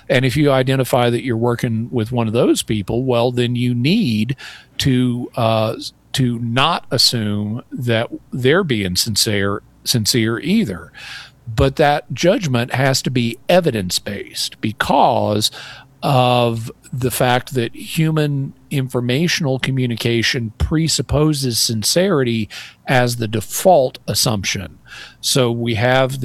And if you identify that you're working with one of those people, well, then you need to not assume that they're being sincere either. But that judgment has to be evidence-based because of the fact that human informational communication presupposes sincerity as the default assumption. So we have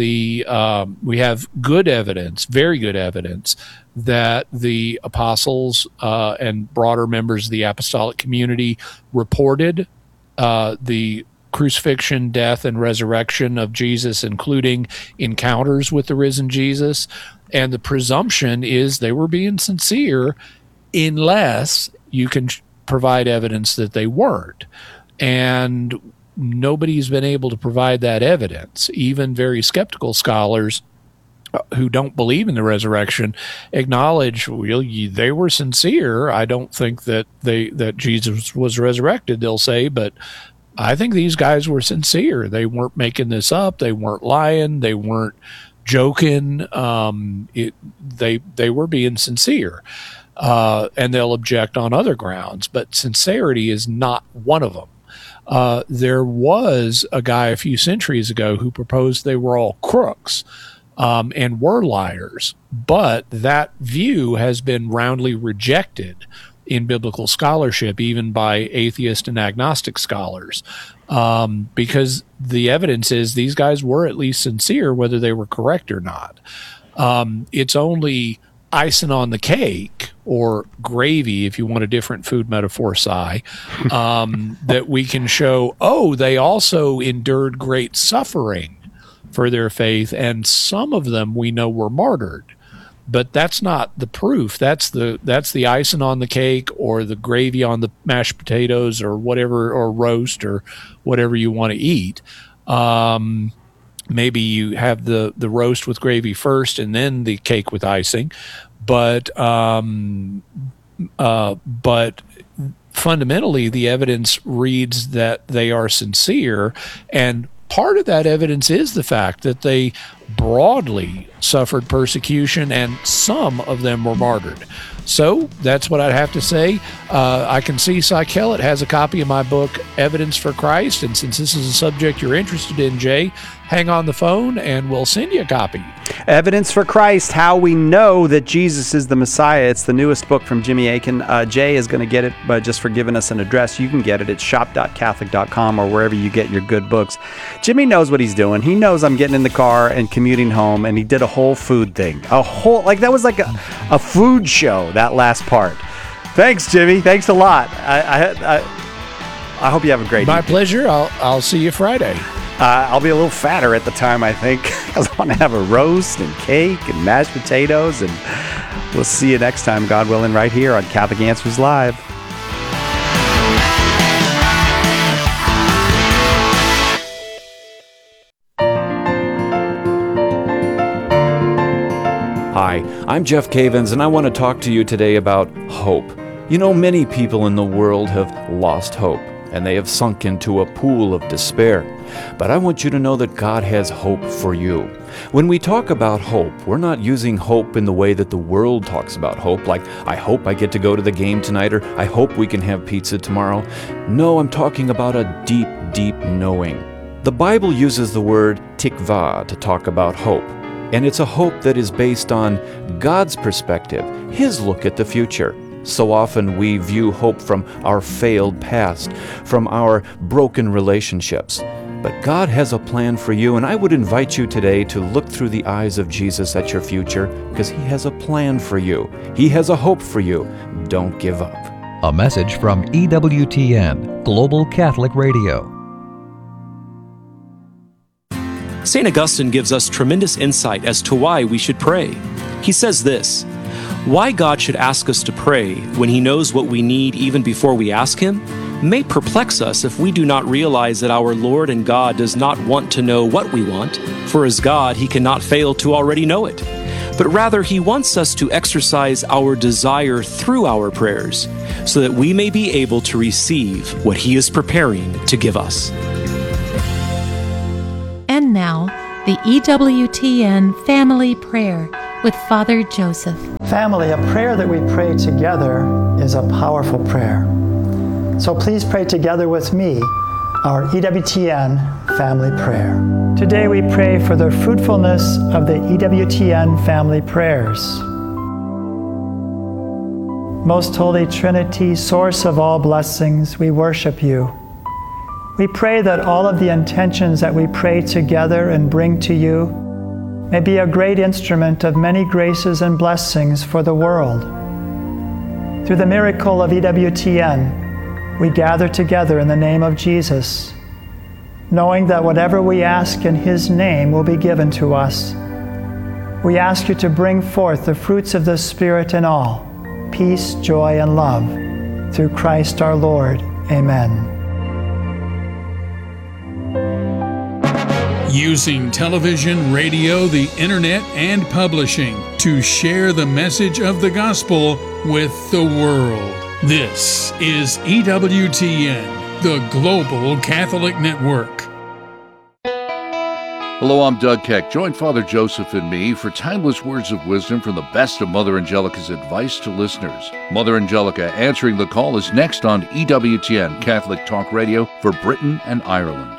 good evidence, very good evidence, that the apostles and broader members of the apostolic community reported the crucifixion, death, and resurrection of Jesus, including encounters with the risen Jesus. And the presumption is they were being sincere unless you can provide evidence that they weren't. And nobody's been able to provide that evidence. Even very skeptical scholars who don't believe in the resurrection acknowledge, well, they were sincere. I don't think that Jesus was resurrected, they'll say, but I think these guys were sincere. They weren't making this up. They weren't lying. They weren't joking. They were being sincere. And they'll object on other grounds, but sincerity is not one of them. There was a guy a few centuries ago who proposed they were all crooks and were liars, but that view has been roundly rejected in biblical scholarship, even by atheist and agnostic scholars, because the evidence is these guys were at least sincere, whether they were correct or not. It's only icing on the cake, or gravy, if you want a different food metaphor, that we can show, they also endured great suffering for their faith, and some of them we know were martyred. But that's not the proof. That's the icing on the cake, or the gravy on the mashed potatoes, or whatever, or roast, or whatever you want to eat. Maybe you have the roast with gravy first, and then the cake with icing. But fundamentally, the evidence reads that they are sincere, and part of that evidence is the fact that they broadly suffered persecution, and some of them were martyred. So that's what I'd have to say. I can see Cy Kellett has a copy of my book, Evidence for Christ, and since this is a subject you're interested in, Jay, hang on the phone and we'll send you a copy. Evidence for Christ, How We Know That Jesus is the Messiah. It's the newest book from Jimmy Akin. Jay is going to get it, but just for giving us an address, you can get it at shop.catholic.com or wherever you get your good books. Jimmy knows what he's doing. He knows I'm getting in the car and commuting home, and he did a whole food thing. That was like a food show, that last part. Thanks, Jimmy. Thanks a lot. I hope you have a great My evening. pleasure. I'll see you Friday. I'll be a little fatter at the time, I think, because I want to have a roast and cake and mashed potatoes, and we'll see you next time, God willing, right here on Catholic Answers Live. Hi, I'm Jeff Cavins, and I want to talk to you today about hope. You know, many people in the world have lost hope, and they have sunk into a pool of despair. But I want you to know that God has hope for you. When we talk about hope, we're not using hope in the way that the world talks about hope, like, I hope I get to go to the game tonight, or I hope we can have pizza tomorrow. No, I'm talking about a deep, deep knowing. The Bible uses the word tikvah to talk about hope, and it's a hope that is based on God's perspective, His look at the future. So often we view hope from our failed past, from our broken relationships. But God has a plan for you, and I would invite you today to look through the eyes of Jesus at your future, because He has a plan for you. He has a hope for you. Don't give up. A message from EWTN, Global Catholic Radio. St. Augustine gives us tremendous insight as to why we should pray. He says this: why God should ask us to pray when He knows what we need even before we ask Him may perplex us if we do not realize that our Lord and God does not want to know what we want, for as God, He cannot fail to already know it. But rather, He wants us to exercise our desire through our prayers, so that we may be able to receive what He is preparing to give us. And now, the EWTN Family Prayer, with Father Joseph. Family, a prayer that we pray together is a powerful prayer. So please pray together with me our EWTN family prayer. Today we pray for the fruitfulness of the EWTN family prayers. Most Holy Trinity, source of all blessings, we worship you. We pray that all of the intentions that we pray together and bring to you may be a great instrument of many graces and blessings for the world. Through the miracle of EWTN, we gather together in the name of Jesus, knowing that whatever we ask in His name will be given to us. We ask you to bring forth the fruits of the Spirit in all, peace, joy, and love, through Christ our Lord. Amen. Using television, radio, the internet, and publishing to share the message of the gospel with the world. This is EWTN, the Global Catholic Network. Hello, I'm Doug Keck. Join Father Joseph and me for timeless words of wisdom from the best of Mother Angelica's advice to listeners. Mother Angelica Answering the Call is next on EWTN Catholic Talk Radio for Britain and Ireland.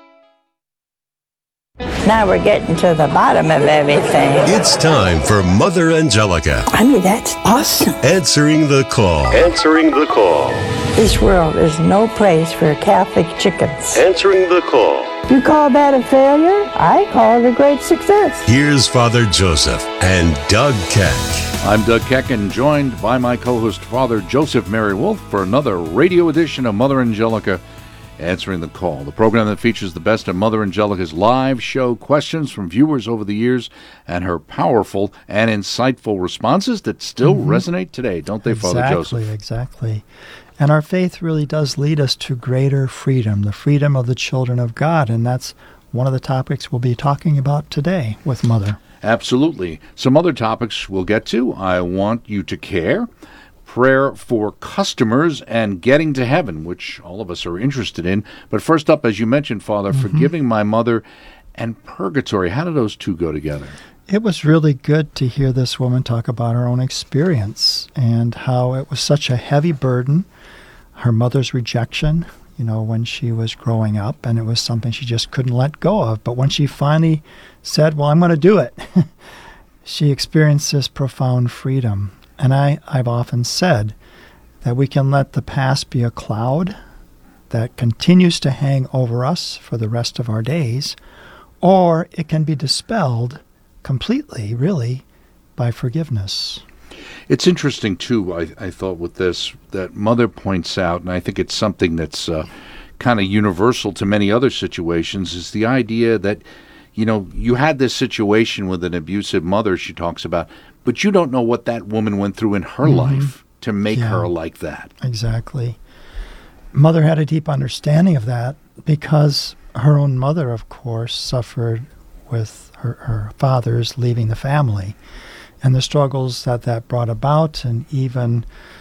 Now we're getting to the bottom of everything. It's time for Mother Angelica. I mean, that's awesome. Answering the Call. Answering the Call. This world is no place for Catholic chickens. Answering the Call. You call that a failure? I call it a great success. Here's Father Joseph and Doug Keck. I'm Doug Keck, and joined by my co-host Father Joseph Mary Wolf for another radio edition of Mother Angelica Answering the Call, the program that features the best of Mother Angelica's live show questions from viewers over the years and her powerful and insightful responses that still resonate today, don't they, Father Joseph? Exactly. And our faith really does lead us to greater freedom, the freedom of the children of God, and that's one of the topics we'll be talking about today with Mother. Absolutely. Some other topics we'll get to. I want you to care. Prayer for customers and getting to heaven, which all of us are interested in. But first up, as you mentioned, Father, forgiving my mother and purgatory. How do those two go together? It was really good to hear this woman talk about her own experience and how it was such a heavy burden, her mother's rejection, when she was growing up, and it was something she just couldn't let go of. But when she finally said, well, I'm going to do it, she experienced this profound freedom. And I've often said that we can let the past be a cloud that continues to hang over us for the rest of our days, or it can be dispelled completely, really, by forgiveness. It's interesting, too, I thought with this, that Mother points out, and I think it's something that's kind of universal to many other situations, is the idea that, you had this situation with an abusive mother she talks about, but you don't know what that woman went through in her life to make her like that. Exactly. Mother had a deep understanding of that because her own mother, of course, suffered with her father's leaving the family and the struggles that brought about, and even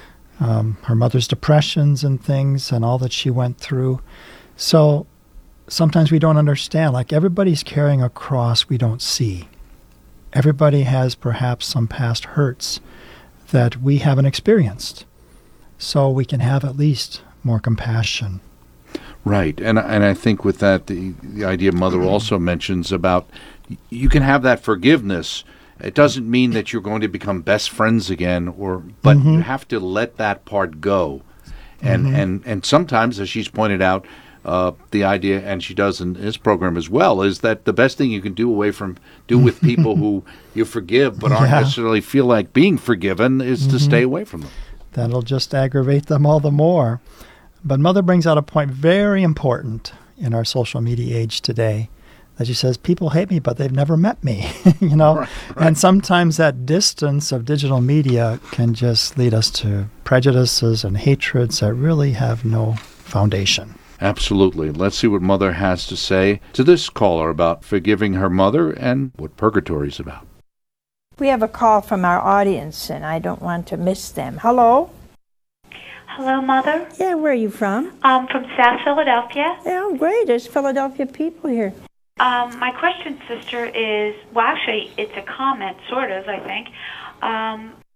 her mother's depressions and things and all that she went through. So sometimes we don't understand, like everybody's carrying a cross we don't see. Everybody has perhaps some past hurts that we haven't experienced, so we can have at least more compassion. Right, and I think with that, the idea Mother also mentions about you can have that forgiveness. It doesn't mean that you're going to become best friends again, but you have to let that part go. And sometimes, as she's pointed out, the idea, and she does in this program as well, is that the best thing you can do with people who you forgive but aren't necessarily feel like being forgiven is to stay away from them. That'll just aggravate them all the more. But Mother brings out a point very important in our social media age today, that she says, people hate me, but they've never met me, Right. And sometimes that distance of digital media can just lead us to prejudices and hatreds that really have no foundation. Absolutely. Let's see what Mother has to say to this caller about forgiving her mother and what purgatory is about. We have a call from our audience, and I don't want to miss them. Hello? Hello, Mother. Yeah, where are you from? I'm from South Philadelphia. Yeah, great. There's Philadelphia people here. My question, sister, is, well, actually, it's a comment, sort of, I think.